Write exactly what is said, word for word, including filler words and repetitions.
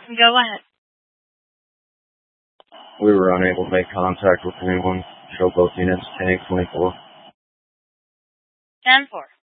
Go ahead. We were unable to make contact with anyone. Show both units, ten eight twenty-four. ten four.